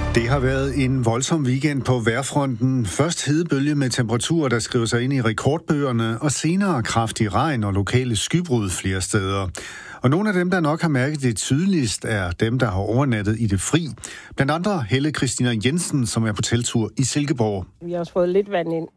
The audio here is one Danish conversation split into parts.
Det har været en voldsom weekend på vejrfronten. Først hedebølge med temperaturer, der skriver sig ind i rekordbøgerne, og senere kraftig regn og lokale skybrud flere steder. Og nogle af dem, der nok har mærket det tydeligst, er dem, der har overnattet i det fri. Blandt andre Helle Christina Jensen, som er på teltur i Silkeborg. Vi har også fået lidt vand ind,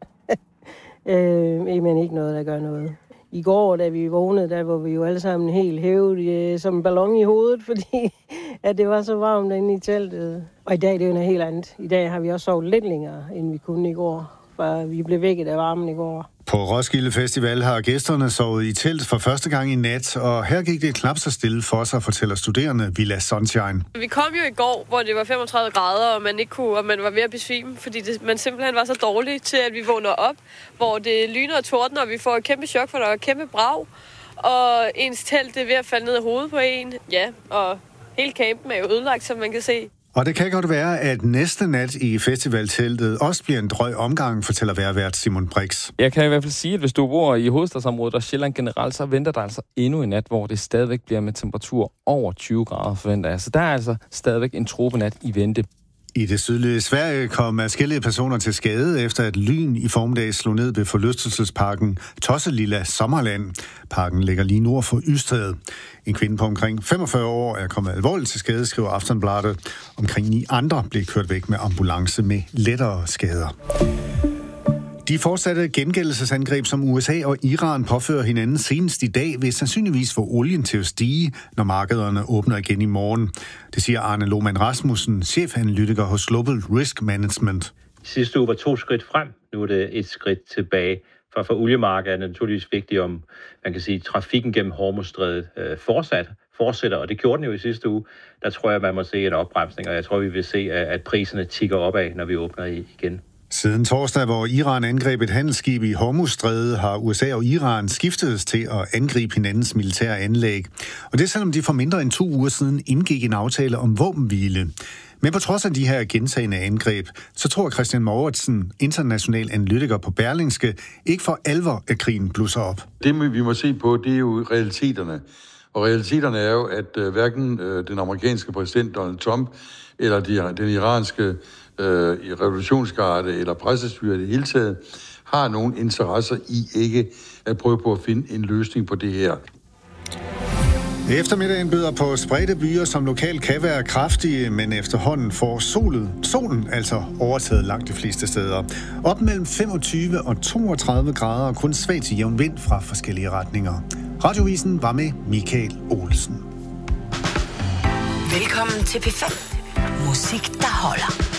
men ikke noget, der gør noget. I går, da vi vågnede, der var vi jo alle sammen helt hævet som en ballon i hovedet, fordi at det var så varmt inde i teltet. Og i dag det er jo noget helt andet. I dag har vi også sovet lidt længere, end vi kunne i går, for vi blev vækket af varmen i går. På Roskilde Festival har gæsterne sovet i telt for første gang i nat, og her gik det knap så stille for sig, fortæller studerende Villa Sunshine. Vi kom jo i går, hvor det var 35 grader, og man ikke kunne, og man var ved at besvime, fordi man simpelthen var så dårlig til, at vi vågner op, hvor det lyner og tordner, og vi får et kæmpe chok, for der er et kæmpe brag, og ens telt er ved at falde ned af hovedet på en. Ja, og hele campen er jo ødelagt, som man kan se. Og det kan godt være, at næste nat i festivalteltet også bliver en drøg omgang, fortæller vejrvært Simon Brix. Jeg kan i hvert fald sige, at hvis du bor i hovedstadsområdet og Sjælland generelt, så venter der altså endnu en nat, hvor det stadigvæk bliver med temperatur over 20 grader, forventer jeg. Så der er altså stadigvæk en tropenat i vente. I det sydlige Sverige kom adskillige personer til skade, efter at lyn i formiddag slog ned ved forlystelsesparken Tosselilla Sommerland. Parken ligger lige nord for Ystad. En kvinde på omkring 45 år er kommet alvorligt til skade, skriver Aftonbladet. Omkring 9 andre blev kørt væk med ambulance med lettere skader. De fortsatte gengældelsesangreb, som USA og Iran påfører hinanden senest i dag, vil sandsynligvis få olien til at stige, når markederne åbner igen i morgen. Det siger Arne Lohmann Rasmussen, chefanalytiker hos Global Risk Management. Sidste uge var 2 skridt frem, nu er det 1 skridt tilbage. For oliemarkedet er det naturligvis vigtigt, om man kan sige, trafikken gennem Hormuzstrædet fortsætter, og det gjorde den jo i sidste uge. Der tror jeg, man må se en opbremsning, og jeg tror, vi vil se, at priserne tikker opad, når vi åbner igen. Siden torsdag, hvor Iran angreb et handelsskib i Hormuzstrædet, har USA og Iran skiftet til at angribe hinandens militære anlæg. Og det er selvom de for mindre end 2 uger siden indgik en aftale om våbenhvile. Men på trods af de her gentagne angreb, så tror Christian Mouritsen, international analytiker på Berlingske, ikke for alvor, at krigen blusser op. Det vi må se på, det er jo realiteterne. Og realiteterne er jo, at hverken den amerikanske præsident Donald Trump eller den iranske revolutionsgarde eller pressestyret i det hele taget har nogen interesser i ikke at prøve på at finde en løsning på det her. Eftermiddagen byder på spredte byer, som lokalt kan være kraftige, men efterhånden får solen altså overtaget langt de fleste steder. Op mellem 25 og 32 grader og kun svag til jævn vind fra forskellige retninger. Radiovisen var med Michael Olsen. Velkommen til P5. Musik, der holder.